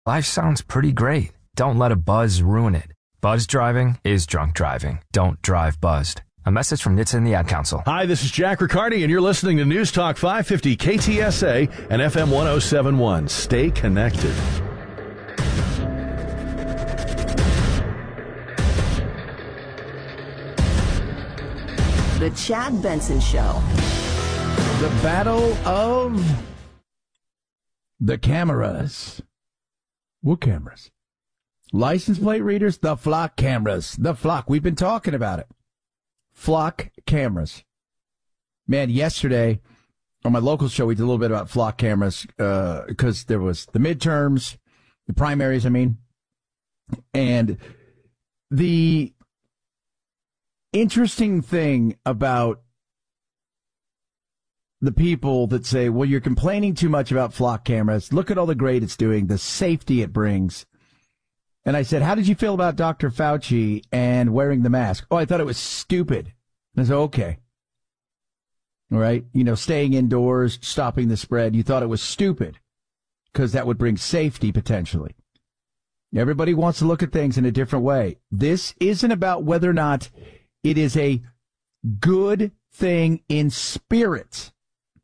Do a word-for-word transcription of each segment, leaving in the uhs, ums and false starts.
Life sounds pretty great. Don't let a buzz ruin it. Buzz driving is drunk driving. Don't drive buzzed. A message from N H T S A and the Ad Council. Hi, this is Jack Riccardi, and you're listening to News Talk five fifty K T S A and F M one oh seven point one. Stay connected. The Chad Benson Show. The battle of the cameras. What cameras? License plate readers? The Flock cameras. The Flock. We've been talking about it. Flock cameras. Man, yesterday on my local show, we did a little bit about Flock cameras uh, because there was the midterms, the primaries, I mean. And the interesting thing about the people that say, well, you're complaining too much about Flock cameras. Look at all the great it's doing, the safety it brings. And I said, how did you feel about Doctor Fauci and wearing the mask? Oh, I thought it was stupid. And I said, okay. All right. You know, staying indoors, stopping the spread. You thought it was stupid because that would bring safety potentially. Everybody wants to look at things in a different way. This isn't about whether or not it is a good thing in spirit,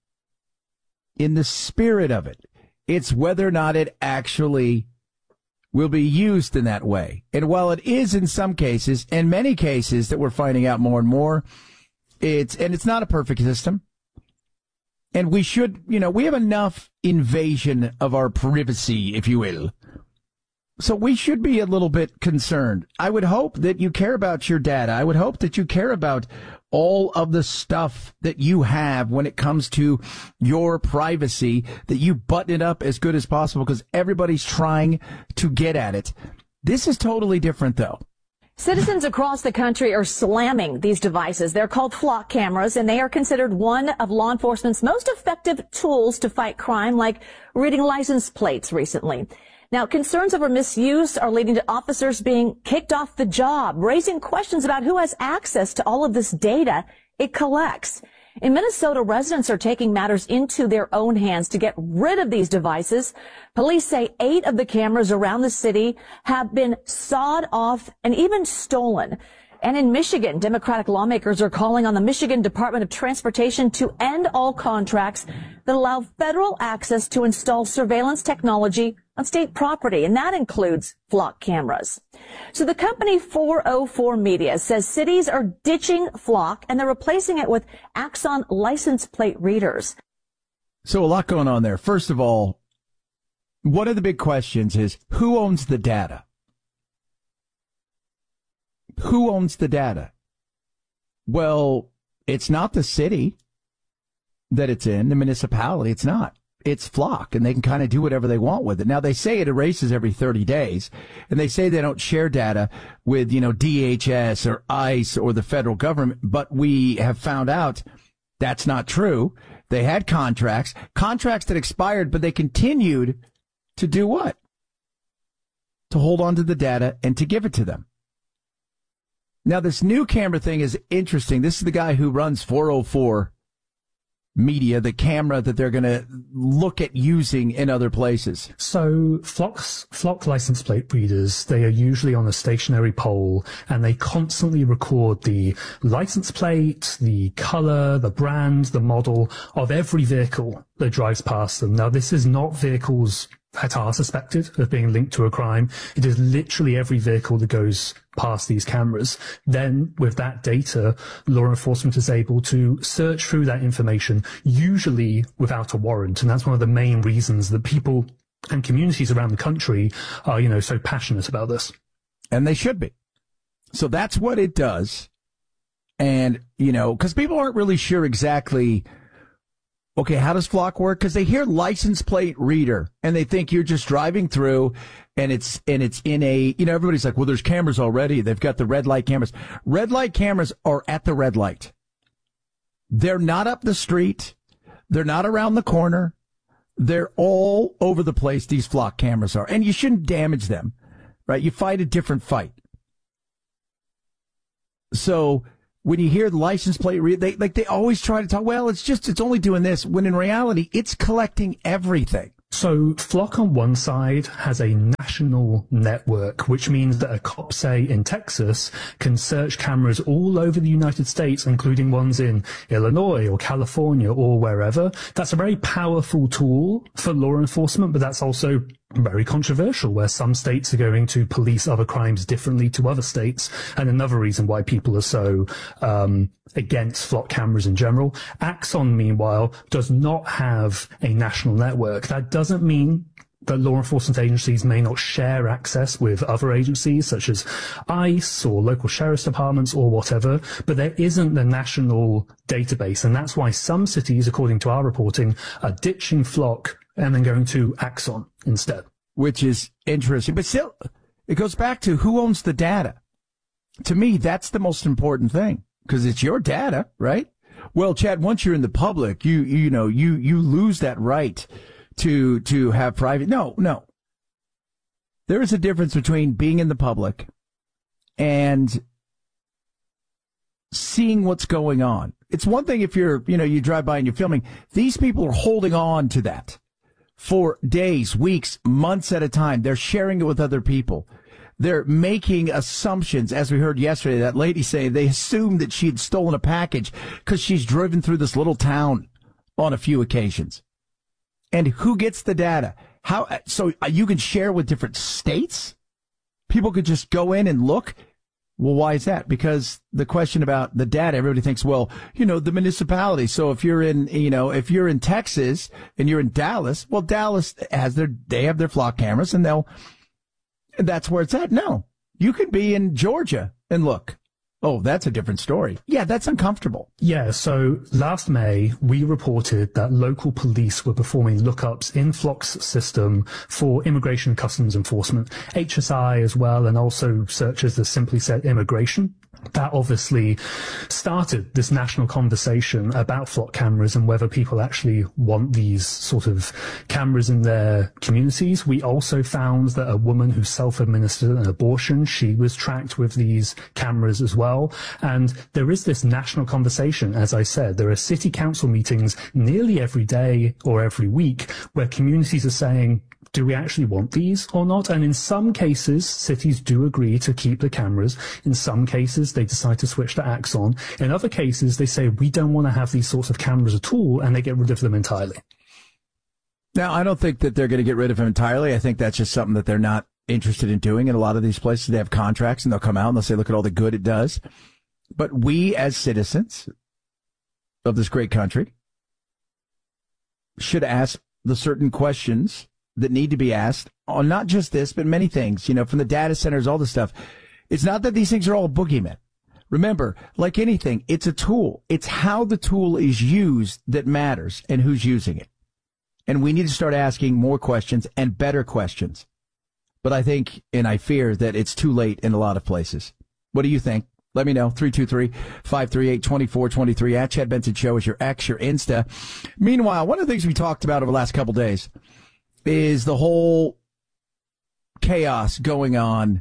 in the spirit of it. It's whether or not it actually will be used in that way. And while it is in some cases, and many cases that we're finding out more and more, it's, and it's not a perfect system. And we should, you know, we have enough invasion of our privacy, if you will. So we should be a little bit concerned. I would hope that you care about your data. I would hope that you care about all of the stuff that you have when it comes to your privacy, that you button it up as good as possible because everybody's trying to get at it. This is totally different, though. Citizens across the country are slamming these devices. They're called Flock cameras, and they are considered one of law enforcement's most effective tools to fight crime, like reading license plates recently. Now, concerns over misuse are leading to officers being kicked off the job, raising questions about who has access to all of this data it collects. In Minnesota, residents are taking matters into their own hands to get rid of these devices. Police say eight of the cameras around the city have been sawed off and even stolen. And in Michigan, Democratic lawmakers are calling on the Michigan Department of Transportation to end all contracts that allow federal access to install surveillance technology on state property, and that includes Flock cameras. So the company four oh four Media says cities are ditching Flock and they're replacing it with Axon license plate readers. So a lot going on there. First of all, one of the big questions is who owns the data? Who owns the data? Well, it's not the city that it's in, the municipality. It's not. It's Flock, and they can kind of do whatever they want with it. Now, they say it erases every thirty days, and they say they don't share data with, you know, D H S or ICE or the federal government, but we have found out that's not true. They had contracts, contracts that expired, but they continued to do what? To hold on to the data and to give it to them. Now, this new camera thing is interesting. This is the guy who runs four oh four Media, the camera that they're going to look at using in other places. So Flock's, Flock license plate readers, they are usually on a stationary pole, and they constantly record the license plate, the color, the brand, the model of every vehicle that drives past them. Now, this is not vehicles that are suspected of being linked to a crime. It is literally every vehicle that goes past these cameras. Then, with that data, law enforcement is able to search through that information, usually without a warrant. And that's one of the main reasons that people and communities around the country are, you know, so passionate about this. And they should be. So that's what it does. And, you know, because people aren't really sure exactly, okay, how does Flock work? Because they hear license plate reader and they think you're just driving through and it's and it's in a, you know, everybody's like, well, there's cameras already. They've got the red light cameras. Red light cameras are at the red light. They're not up the street. They're not around the corner. They're all over the place, these Flock cameras are. And you shouldn't damage them, right? You fight a different fight. So when you hear the license plate read, they like they always try to talk, well, it's just it's only doing this, when in reality it's collecting everything. So Flock on one side has a national network, which means that a cop, say, in Texas can search cameras all over the United States, including ones in Illinois or California or wherever. That's a very powerful tool for law enforcement, but that's also very controversial, where some states are going to police other crimes differently to other states, and another reason why people are so um, against flock cameras in general. Axon, meanwhile, does not have a national network. That doesn't mean that law enforcement agencies may not share access with other agencies such as ICE or local sheriff's departments or whatever, but there isn't the national database, and that's why some cities, according to our reporting, are ditching Flock and then going to Axon instead. Which is interesting. But still, it goes back to who owns the data. To me, that's the most important thing, because it's your data, right? Well, Chad, once you're in the public, you you know, you you lose that right to to have private. No, no. There is a difference between being in the public and seeing what's going on. It's one thing if you're, you know, you drive by and you're filming. These people are holding on to that for days, weeks, months at a time. They're sharing it with other people. They're making assumptions, as we heard yesterday, that lady say they assumed that she had stolen a package because she's driven through this little town on a few occasions. And who gets the data? How? So you can share with different states? People could just go in and look? Well, why is that? Because the question about the data, everybody thinks, well, you know, the municipality. So if you're in, you know, if you're in Texas and you're in Dallas, well, Dallas has their, they have their flock cameras and they'll, that's where it's at. No, you could be in Georgia and look. Oh, that's a different story. Yeah, that's uncomfortable. Yeah, so last May, we reported that local police were performing lookups in Flock's system for Immigration and Customs Enforcement, H S I as well, and also searches that simply said immigration. That obviously started this national conversation about flock cameras and whether people actually want these sort of cameras in their communities. We also found that a woman who self-administered an abortion, she was tracked with these cameras as well. And there is this national conversation, as I said. There are city council meetings nearly every day or every week where communities are saying, do we actually want these or not? And in some cases, cities do agree to keep the cameras. In some cases, they decide to switch to Axon. In other cases, they say, we don't want to have these sorts of cameras at all, and they get rid of them entirely. Now, I don't think that they're going to get rid of them entirely. I think that's just something that they're not interested in doing. In a lot of these places, they have contracts, and they'll come out and they'll say, look at all the good it does. But we, as citizens of this great country, should ask the certain questions that need to be asked on not just this, but many things, you know, from the data centers, all the stuff. It's not that these things are all boogeymen. Remember, like anything, it's a tool. It's how the tool is used that matters and who's using it. And we need to start asking more questions and better questions. But I think, and I fear that it's too late in a lot of places. What do you think? Let me know. three two three, five three eight, two four two three. At Chad Benson Show is your X, your Insta. Meanwhile, one of the things we talked about over the last couple days is the whole chaos going on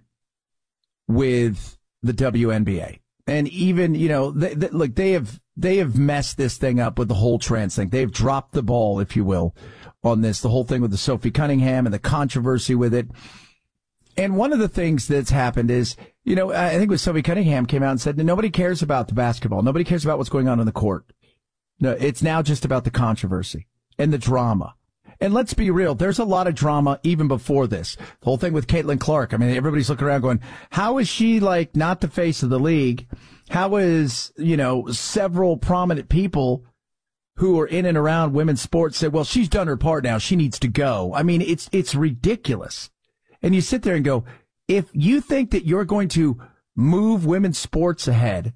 with the W N B A. And even, you know, they, they, look, they have, they have messed this thing up with the whole trans thing. They've dropped the ball, if you will, on this, the whole thing with the Sophie Cunningham and the controversy with it. And one of the things that's happened is, you know, I think it was Sophie Cunningham came out and said, nobody cares about the basketball. Nobody cares about what's going on on the court. No, it's now just about the controversy and the drama. And let's be real, there's a lot of drama even before this. The whole thing with Caitlin Clark. I mean, everybody's looking around going, how is she, like, not the face of the league? How is, you know, several prominent people who are in and around women's sports say, well, she's done her part now, she needs to go. I mean, it's it's ridiculous. And you sit there and go, if you think that you're going to move women's sports ahead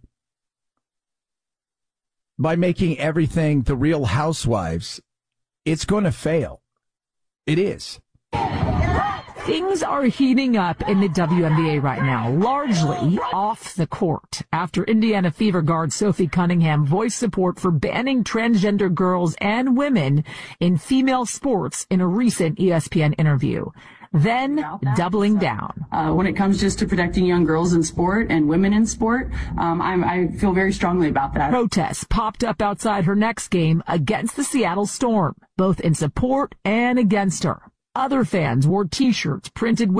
by making everything the Real Housewives, it's going to fail. It is. Things are heating up in the W N B A right now, largely off the court, after Indiana Fever guard Sophie Cunningham voiced support for banning transgender girls and women in female sports in a recent E S P N interview. then doubling down. Uh, when it comes just to protecting young girls in sport and women in sport, um, I'm, I feel very strongly about that. Protests popped up outside her next game against the Seattle Storm, both in support and against her. Other fans wore T-shirts printed with